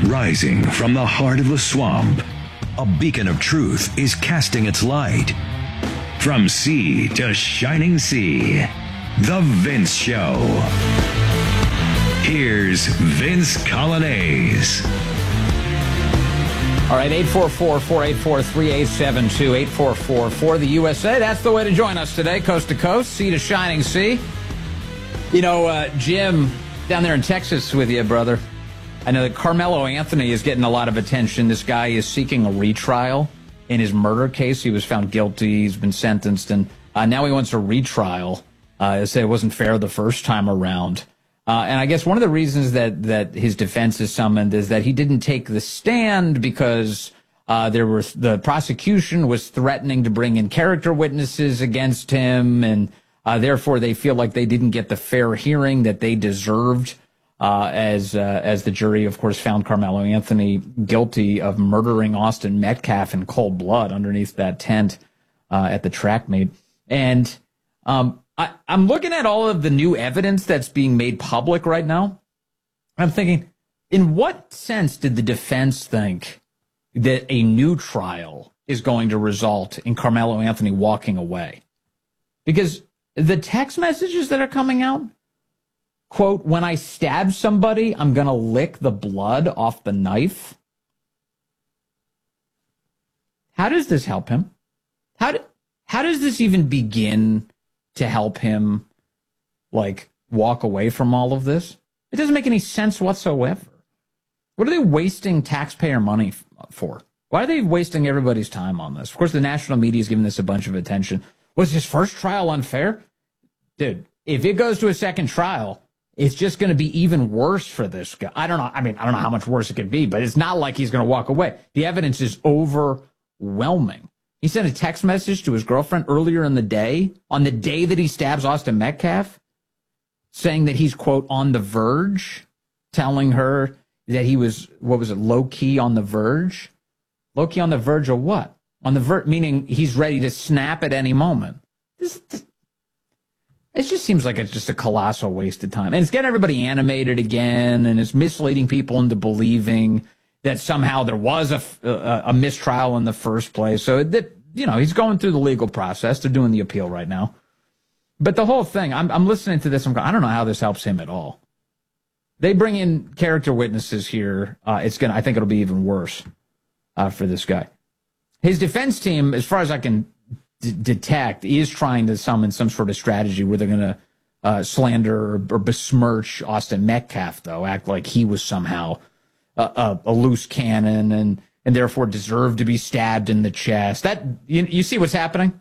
Rising from the heart of the swamp, a beacon of truth is casting its light. From sea to shining sea, The Vince Show. Here's Vince Coglianese. All right, 844-484-3872, 844-4 the USA. That's the way to join us today, coast to coast, sea to shining sea. You know, Jim, down there in Texas with you, brother. I know that Carmelo Anthony is getting a lot of attention. This guy is seeking a retrial in his murder case. He was found guilty. He's been sentenced, and now he wants a retrial. They say it wasn't fair the first time around. And I guess one of the reasons that his defense is summoned is that he didn't take the stand because the prosecution was threatening to bring in character witnesses against him, and therefore they feel like they didn't get the fair hearing that they deserved. As the jury, of course, found Carmelo Anthony guilty of murdering Austin Metcalf in cold blood underneath that tent at the track meet. And I'm looking at all of the new evidence that's being made public right now. I'm thinking, in what sense did the defense think that a new trial is going to result in Carmelo Anthony walking away? Because the text messages that are coming out, quote, when I stab somebody, I'm going to lick the blood off the knife. How does this help him? How does this even begin to help him, like, walk away from all of this? It doesn't make any sense whatsoever. What are they wasting taxpayer money for? Why are they wasting everybody's time on this? Of course, the national media is giving this a bunch of attention. Was his first trial unfair? Dude, if it goes to a second trial, it's just going to be even worse for this guy. I don't know. I mean, I don't know how much worse it could be, but it's not like he's going to walk away. The evidence is overwhelming. He sent a text message to his girlfriend earlier in the day, on the day that he stabs Austin Metcalf, saying that he's, quote, on the verge, telling her that he was, what was it, low-key on the verge? Low-key on the verge of what? On the verge, meaning he's ready to snap at any moment. It just seems like it's just a colossal waste of time. And it's getting everybody animated again, and it's misleading people into believing that somehow there was a mistrial in the first place. So, that, you know, he's going through the legal process. They're doing the appeal right now. But the whole thing, I'm listening to this. I'm going, I don't know how this helps him at all. They bring in character witnesses here. I think it'll be even worse for this guy. His defense team, as far as I can detect, is trying to summon some sort of strategy where they're going to slander or besmirch Austin Metcalf, though, act like he was somehow a loose cannon and therefore deserved to be stabbed in the chest. That you see what's happening?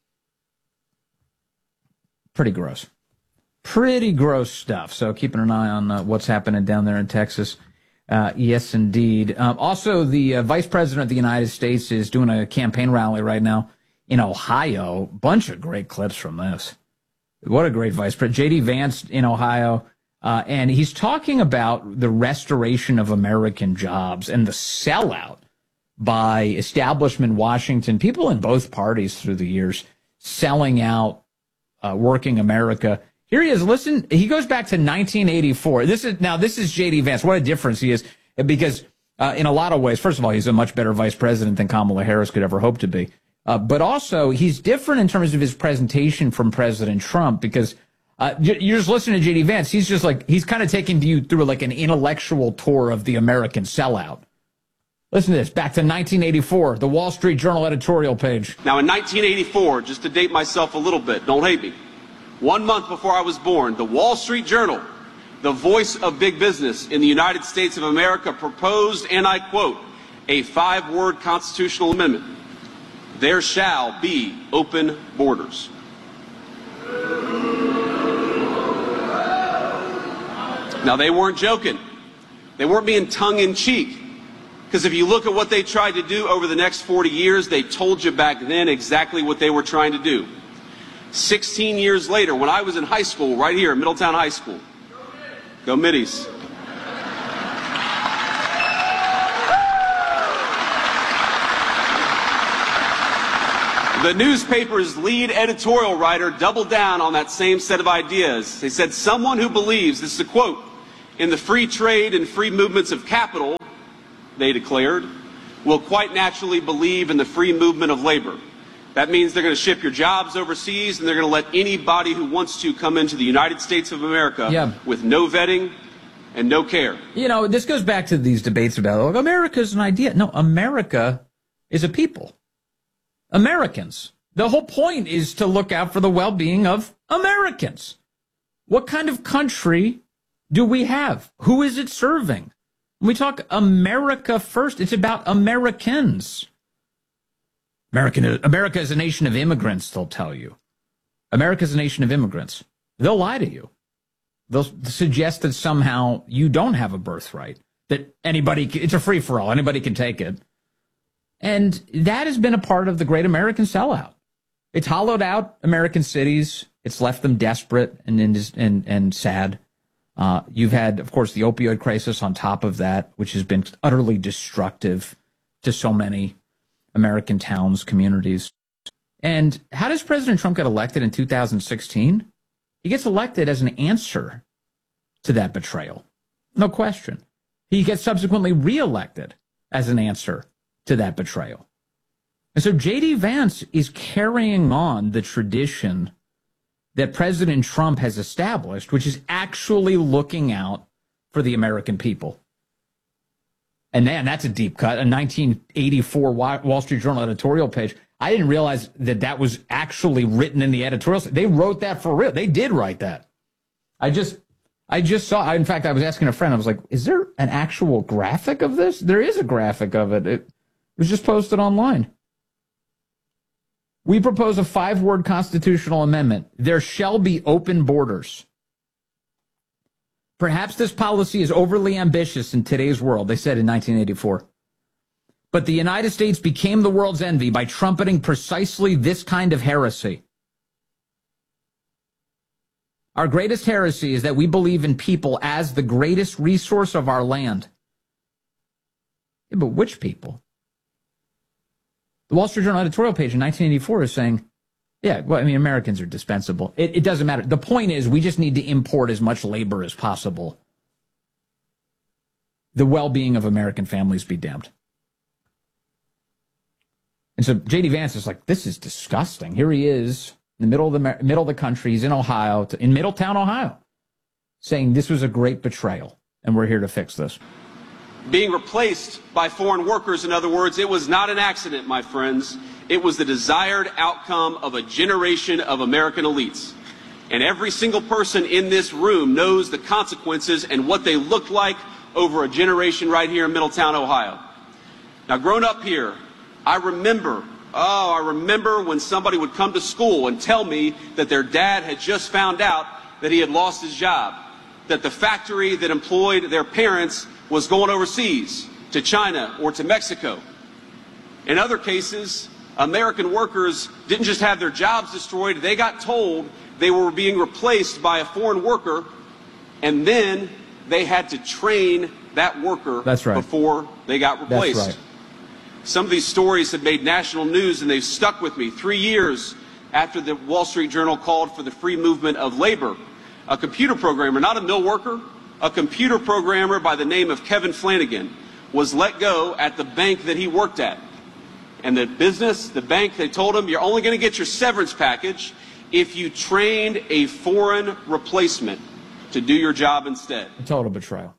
Pretty gross. Pretty gross stuff. So keeping an eye on what's happening down there in Texas. Yes, indeed. Also, the Vice President of the United States is doing a campaign rally right now in Ohio. Bunch of great clips from this. What a great vice president. J.D. Vance in Ohio. And he's talking about the restoration of American jobs and the sellout by establishment Washington, people in both parties through the years, selling out working America. Here he is. Listen, he goes back to 1984. This is J.D. Vance. What a difference he is. Because in a lot of ways, first of all, he's a much better vice president than Kamala Harris could ever hope to be. But also, he's different in terms of his presentation from President Trump, because you're just listening to J.D. Vance. He's just like, he's kind of taking you through like an intellectual tour of the American sellout. Listen to this. Back to 1984, the Wall Street Journal editorial page. Now, in 1984, just to date myself a little bit, don't hate me, 1 month before I was born, the Wall Street Journal, the voice of big business in the United States of America, proposed, and I quote, a 5-word constitutional amendment. There shall be open borders. Now, they weren't joking. They weren't being tongue-in-cheek. Because if you look at what they tried to do over the next 40 years, they told you back then exactly what they were trying to do. 16 years later, when I was in high school, right here at Middletown High School, go Middies. The newspaper's lead editorial writer doubled down on that same set of ideas. They said, someone who believes, this is a quote, in the free trade and free movements of capital they declared, will quite naturally believe in the free movement of labor. That means they're going to ship your jobs overseas, and they're going to let anybody who wants to come into the United States of America with no vetting and no care. You know, this goes back to these debates about, like, America's an idea. No, America is a people. Americans. The whole point is to look out for the well-being of Americans. What kind of country do we have? Who is it serving? When we talk America first, it's about Americans. America is a nation of immigrants, they'll tell you. America is a nation of immigrants. They'll lie to you. They'll suggest that somehow you don't have a birthright, that it's a free-for-all, anybody can take it. And that has been a part of the great American sellout. It's hollowed out American cities. It's left them desperate and sad. You've had, of course, the opioid crisis on top of that, which has been utterly destructive to so many American towns, communities. And how does President Trump get elected in 2016? He gets elected as an answer to that betrayal. No question. He gets subsequently reelected as an answer to that betrayal. And so J.D. Vance is carrying on the tradition that President Trump has established, which is actually looking out for the American people. And man, that's a deep cut. A 1984 Wall Street Journal editorial page. I didn't realize that was actually written in the editorial. They wrote that for real. They did write that. I just saw. In fact, I was asking a friend. I was like, "Is there an actual graphic of this?" There is a graphic of it. It was just posted online. We propose a 5-word constitutional amendment. There shall be open borders. Perhaps this policy is overly ambitious in today's world, they said in 1984. But the United States became the world's envy by trumpeting precisely this kind of heresy. Our greatest heresy is that we believe in people as the greatest resource of our land. Yeah, but which people? The Wall Street Journal editorial page in 1984 is saying, yeah, well, I mean, Americans are dispensable. It doesn't matter. The point is we just need to import as much labor as possible. The well-being of American families be damned. And so J.D. Vance is like, this is disgusting. Here he is in the middle of the country. He's in Ohio, in Middletown, Ohio, saying this was a great betrayal, and we're here to fix this. Being replaced by foreign workers, in other words, it was not an accident, my friends. It was the desired outcome of a generation of American elites. And every single person in this room knows the consequences and what they looked like over a generation right here in Middletown, Ohio. Now, grown up here, I remember when somebody would come to school and tell me that their dad had just found out that he had lost his job, that the factory that employed their parents was going overseas to China or to Mexico. In other cases, American workers didn't just have their jobs destroyed, they got told they were being replaced by a foreign worker, and then they had to train that worker before they got replaced. That's right. Some of these stories have made national news, and they've stuck with me. 3 years after the Wall Street Journal called for the free movement of labor, a computer programmer, not a mill worker, a computer programmer by the name of Kevin Flanagan was let go at the bank that he worked at. And the bank, they told him, you're only going to get your severance package if you trained a foreign replacement to do your job instead. A total betrayal.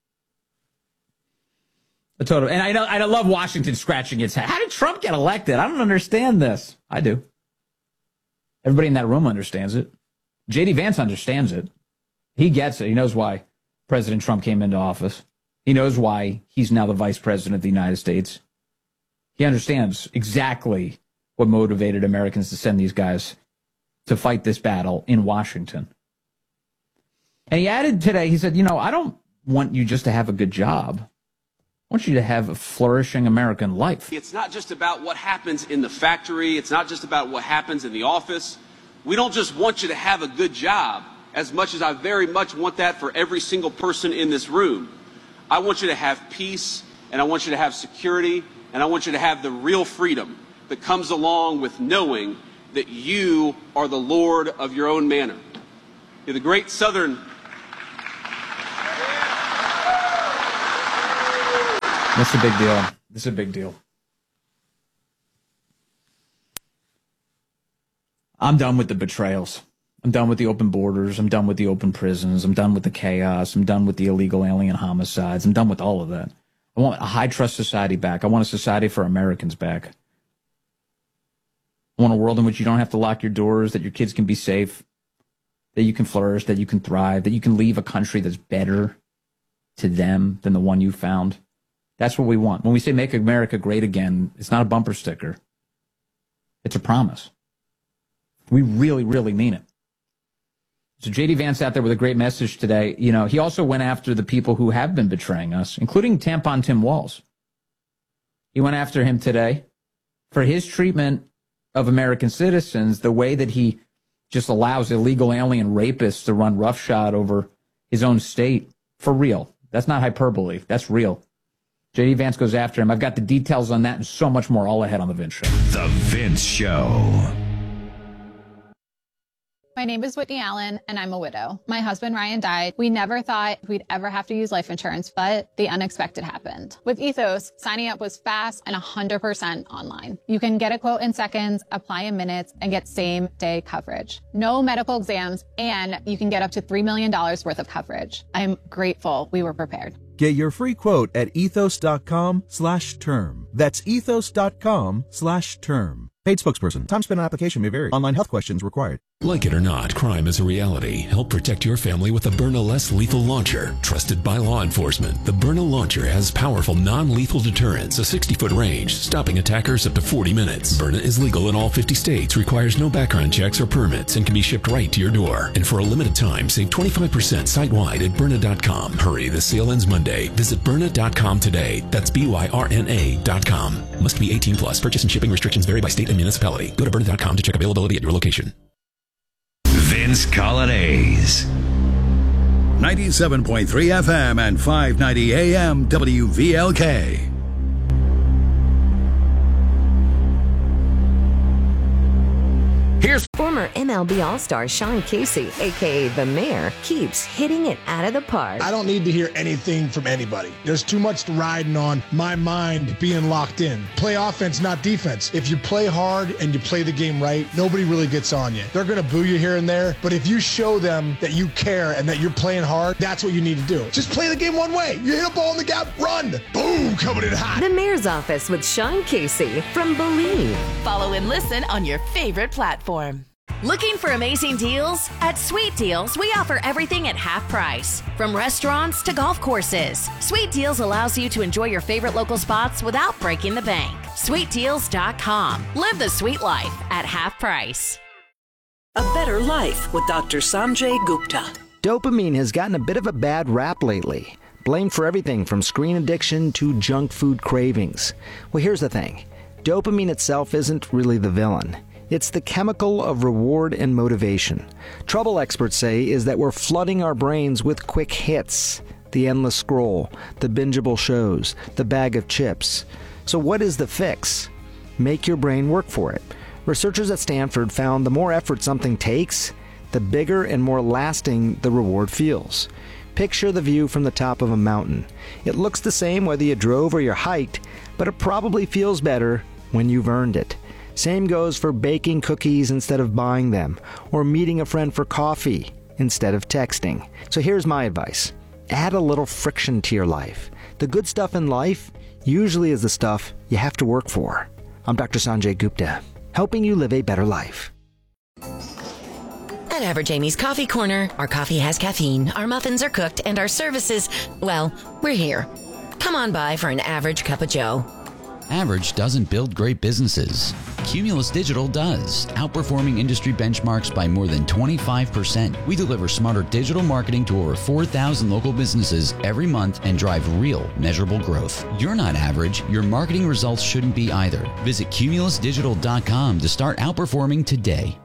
A total. And I love Washington scratching its head. How did Trump get elected? I don't understand this. I do. Everybody in that room understands it. J.D. Vance understands it. He gets it. He knows why President Trump came into office. He knows why he's now the vice president of the United States. He understands exactly what motivated Americans to send these guys to fight this battle in Washington. And he added today, he said, I don't want you just to have a good job. I want you to have a flourishing American life. It's not just about what happens in the factory. It's not just about what happens in the office. We don't just want you to have a good job, as much as I very much want that for every single person in this room. I want you to have peace, and I want you to have security, and I want you to have the real freedom that comes along with knowing that you are the Lord of your own manor. The great Southern... That's a big deal. This is a big deal. I'm done with the betrayals. I'm done with the open borders. I'm done with the open prisons. I'm done with the chaos. I'm done with the illegal alien homicides. I'm done with all of that. I want a high-trust society back. I want a society for Americans back. I want a world in which you don't have to lock your doors, that your kids can be safe, that you can flourish, that you can thrive, that you can leave a country that's better to them than the one you found. That's what we want. When we say make America great again, it's not a bumper sticker. It's a promise. We really, really mean it. So J.D. Vance out there with a great message today. You know, he also went after the people who have been betraying us, including Tampon Tim Walz. He went after him today for his treatment of American citizens, the way that he just allows illegal alien rapists to run roughshod over his own state. For real. That's not hyperbole. That's real. J.D. Vance goes after him. I've got the details on that and so much more all ahead on The Vince Show. The Vince Show. My name is Whitney Allen, and I'm a widow. My husband, Ryan, died. We never thought we'd ever have to use life insurance, but the unexpected happened. With Ethos, signing up was fast and 100% online. You can get a quote in seconds, apply in minutes, and get same-day coverage. No medical exams, and you can get up to $3 million worth of coverage. I'm grateful we were prepared. Get your free quote at ethos.com/term. That's ethos.com/term. Paid spokesperson. Time spent on application may vary. Online health questions required. Like it or not, crime is a reality. Help protect your family with the Byrna Less Lethal Launcher. Trusted by law enforcement, the Byrna Launcher has powerful non-lethal deterrence, a 60-foot range, stopping attackers up to 40 minutes. Byrna is legal in all 50 states, requires no background checks or permits, and can be shipped right to your door. And for a limited time, save 25% site-wide at Byrna.com. Hurry, the sale ends Monday. Visit Byrna.com today. That's BYRNA.com. Must be 18 plus. Purchase and shipping restrictions vary by state and municipality. Go to Byrna.com to check availability at your location. Vince Colonnese. 97.3 FM and 590 AM WVLK. Here's former MLB All-Star Sean Casey, a.k.a. The Mayor, keeps hitting it out of the park. I don't need to hear anything from anybody. There's too much riding on my mind being locked in. Play offense, not defense. If you play hard and you play the game right, nobody really gets on you. They're going to boo you here and there, but if you show them that you care and that you're playing hard, that's what you need to do. Just play the game one way. You hit a ball in the gap, run. Boom, coming in hot. The Mayor's Office with Sean Casey from Believe. Follow and listen on your favorite platform. Looking for amazing deals? At Sweet Deals, we offer everything at half price. From restaurants to golf courses, Sweet Deals allows you to enjoy your favorite local spots without breaking the bank. SweetDeals.com. Live the sweet life at half price. A Better Life with Dr. Sanjay Gupta. Dopamine has gotten a bit of a bad rap lately, blamed for everything from screen addiction to junk food cravings. Well, here's the thing. Dopamine itself isn't really the villain. It's the chemical of reward and motivation. Trouble experts say is that we're flooding our brains with quick hits. The endless scroll, the bingeable shows, the bag of chips. So what is the fix? Make your brain work for it. Researchers at Stanford found the more effort something takes, the bigger and more lasting the reward feels. Picture the view from the top of a mountain. It looks the same whether you drove or you hiked, but it probably feels better when you've earned it. Same goes for baking cookies instead of buying them, or meeting a friend for coffee instead of texting. So here's my advice. Add a little friction to your life. The good stuff in life usually is the stuff you have to work for. I'm Dr. Sanjay Gupta, helping you live a better life. At Average Amy's Coffee Corner, our coffee has caffeine, our muffins are cooked, and our services, well, we're here. Come on by for an average cup of joe. Average doesn't build great businesses. Cumulus Digital does, outperforming industry benchmarks by more than 25%. We deliver smarter digital marketing to over 4,000 local businesses every month and drive real, measurable growth. You're not average. Your marketing results shouldn't be either. Visit cumulusdigital.com to start outperforming today.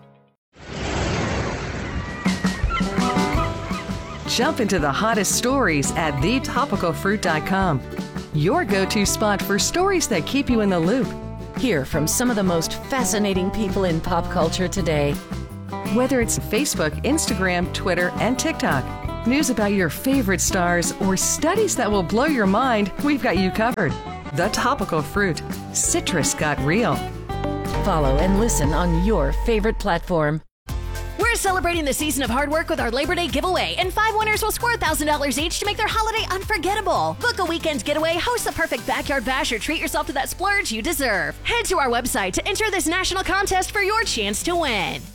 Jump into the hottest stories at thetopicalfruit.com. Your go-to spot for stories that keep you in the loop. Hear from some of the most fascinating people in pop culture today. Whether it's Facebook, Instagram, Twitter, and TikTok, News about your favorite stars or studies that will blow your mind, we've got you covered. The Topical Fruit. Citrus got real. Follow and listen on your favorite platform. We're celebrating the season of hard work with our Labor Day giveaway, and 5 winners will score $1,000 each to make their holiday unforgettable. Book a weekend getaway, host the perfect backyard bash, or treat yourself to that splurge you deserve. Head to our website to enter this national contest for your chance to win.